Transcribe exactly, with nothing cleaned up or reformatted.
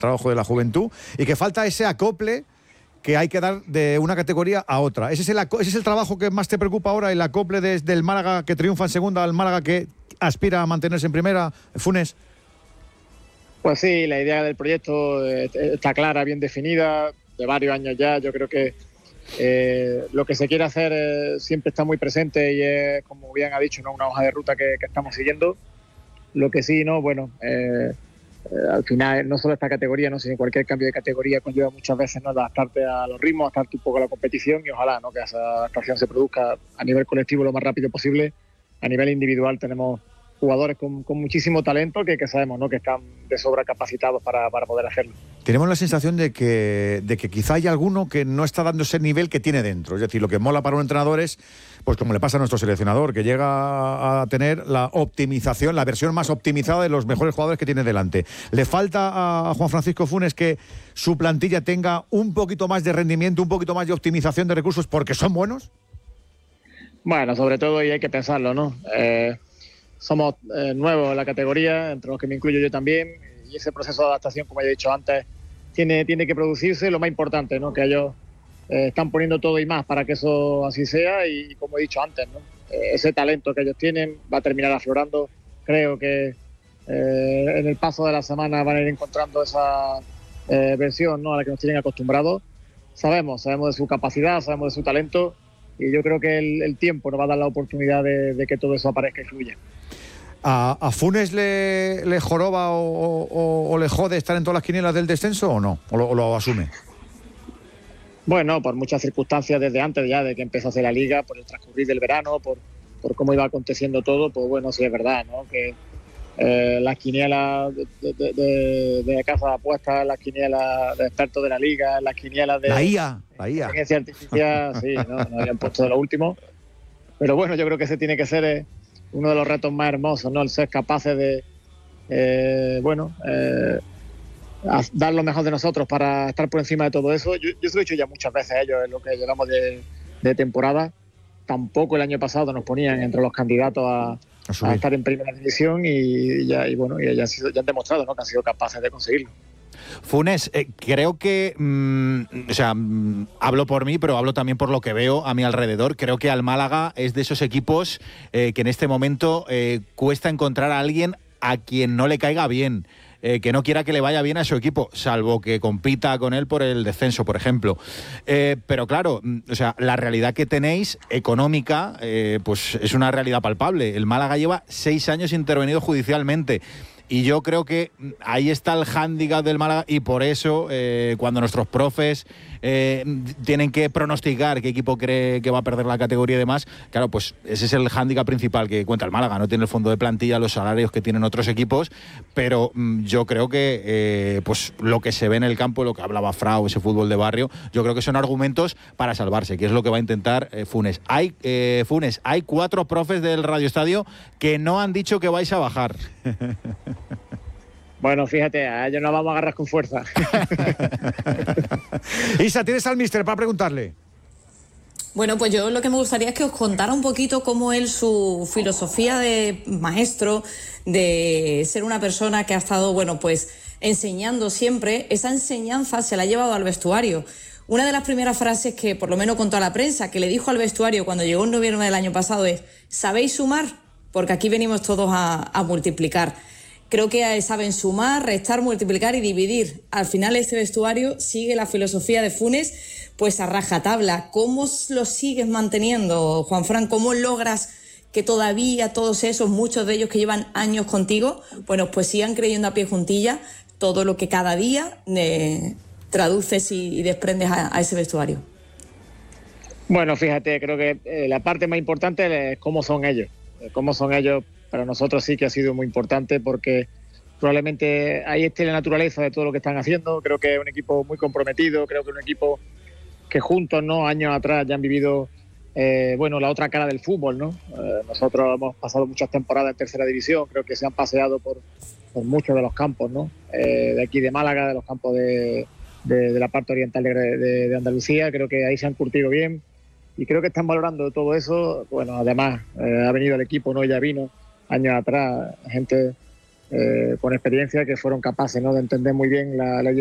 trabajo de la juventud y que falta ese acople que hay que dar de una categoría a otra. ¿Ese es el, ese es el trabajo que más te preocupa ahora, el acople desde el Málaga que triunfa en segunda al Málaga que aspira a mantenerse en primera, Funes? Pues sí, la idea del proyecto está clara, bien definida, de varios años ya. Yo creo que eh, lo que se quiere hacer eh, siempre está muy presente y es, como bien ha dicho, ¿no?, una hoja de ruta que, que estamos siguiendo. Lo que sí, no, bueno... Eh, Eh, al final no solo esta categoría, no, sino cualquier cambio de categoría conlleva muchas veces, ¿no?, adaptarte a los ritmos, adaptarte un poco a la competición y ojalá, ¿no?, que esa adaptación se produzca a nivel colectivo lo más rápido posible. A nivel individual tenemos jugadores con, con muchísimo talento que, que sabemos, ¿no?, que están de sobra capacitados para, para poder hacerlo. Tenemos la sensación de que, de que quizá hay alguno que no está dando ese nivel que tiene dentro. Es decir, lo que mola para un entrenador es, pues como le pasa a nuestro seleccionador, que llega a tener la optimización, la versión más optimizada de los mejores jugadores que tiene delante. ¿Le falta a Juan Francisco Funes que su plantilla tenga un poquito más de rendimiento, un poquito más de optimización de recursos porque son buenos? Bueno, sobre todo, y hay que pensarlo, ¿no? Eh, somos eh, nuevos en la categoría, entre los que me incluyo yo también, y ese proceso de adaptación, como ya he dicho antes, tiene, tiene que producirse. Lo más importante, ¿no?, que ellos eh, están poniendo todo y más para que eso así sea, y como he dicho antes, ¿no?, eh, ese talento que ellos tienen va a terminar aflorando. Creo que eh, en el paso de la semana van a ir encontrando esa eh, versión, ¿no?, a la que nos tienen acostumbrados. Sabemos, sabemos de su capacidad, sabemos de su talento, y yo creo que el, el tiempo nos va a dar la oportunidad de, de que todo eso aparezca y fluya. ¿A, a Funes le, le joroba o, o, o le jode estar en todas las quinielas del descenso o no? ¿O lo, o lo asume? Bueno, por muchas circunstancias desde antes ya de que empezase la liga, por el transcurrir del verano, por, por cómo iba aconteciendo todo, pues bueno, sí es verdad, ¿no?, que eh, las quinielas de, de, de, de casa de apuestas, las quinielas de expertos de la liga, las quinielas de... La I A, la I A. Inteligencia artificial, sí, ¿no?, nos habían puesto de lo último. Pero bueno, yo creo que ese tiene que ser eh, uno de los retos más hermosos, ¿no?, el ser capaces de, eh, bueno, eh, dar lo mejor de nosotros para estar por encima de todo eso. Yo, yo se lo he dicho ya muchas veces a ellos en lo que llevamos de, de temporada. Tampoco el año pasado nos ponían entre los candidatos a, a, a estar en primera división y, ya, y bueno, y ya, han sido, ya han demostrado, ¿no?, que han sido capaces de conseguirlo. Funes, eh, creo que, mmm, o sea, mmm, hablo por mí, pero hablo también por lo que veo a mi alrededor. Creo que al Málaga es de esos equipos eh, que en este momento eh, cuesta encontrar a alguien a quien no le caiga bien. Eh, que no quiera que le vaya bien a su equipo, salvo que compita con él por el descenso, por ejemplo. Eh, pero claro, o sea, la realidad que tenéis económica, eh, pues es una realidad palpable. El Málaga lleva seis años intervenido judicialmente. Y yo creo que ahí está el hándicap del Málaga y por eso eh, cuando nuestros profes eh, tienen que pronosticar qué equipo cree que va a perder la categoría y demás, claro, pues ese es el hándicap principal que cuenta el Málaga. No tiene el fondo de plantilla, los salarios que tienen otros equipos, pero mm, yo creo que eh, pues lo que se ve en el campo, lo que hablaba Frau, ese fútbol de barrio, yo creo que son argumentos para salvarse, que es lo que va a intentar eh, Funes. Hay, eh, Funes, hay cuatro profes del Radio Estadio que no han dicho que vais a bajar. Bueno, fíjate, a ellos nos vamos a agarrar con fuerza. Isa, ¿tienes al míster para preguntarle? Bueno, pues yo lo que me gustaría es que os contara un poquito cómo él, su filosofía de maestro, de ser una persona que ha estado, bueno, pues enseñando siempre, esa enseñanza se la ha llevado al vestuario. Una de las primeras frases que, por lo menos contó a la prensa, que le dijo al vestuario cuando llegó en noviembre del año pasado es: ¿sabéis sumar? Porque aquí venimos todos a, a multiplicar. Creo que saben sumar, restar, multiplicar y dividir. Al final este vestuario sigue la filosofía de Funes pues a rajatabla. ¿Cómo lo sigues manteniendo, Juanfran? ¿Cómo logras que todavía todos esos, muchos de ellos que llevan años contigo, bueno, pues sigan creyendo a pie juntilla todo lo que cada día eh, traduces y, y desprendes a, a ese vestuario? Bueno, fíjate, creo que eh, la parte más importante es cómo son ellos. Cómo son ellos. Para nosotros sí que ha sido muy importante porque probablemente ahí esté la naturaleza de todo lo que están haciendo. Creo que es un equipo muy comprometido, creo que es un equipo que juntos, ¿no?, años atrás ya han vivido eh, bueno, la otra cara del fútbol, ¿no? Eh, nosotros hemos pasado muchas temporadas en tercera división, creo que se han paseado por, por muchos de los campos, ¿no? Eh, de aquí de Málaga, de los campos de, de, de la parte oriental de, de, de Andalucía, creo que ahí se han curtido bien y creo que están valorando todo eso. Bueno, además eh, ha venido el equipo, ¿no? Ya vino años atrás, gente eh, con experiencia, que fueron capaces, ¿no?, de entender muy bien la ley